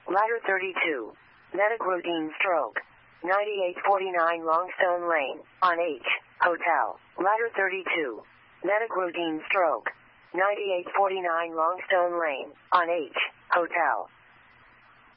Ladder 32. Metagroudine Stroke. 9849 Longstone Lane, on H, Hotel. Ladder 32. Metagroudine Stroke. 9849 Longstone Lane, on H, Hotel.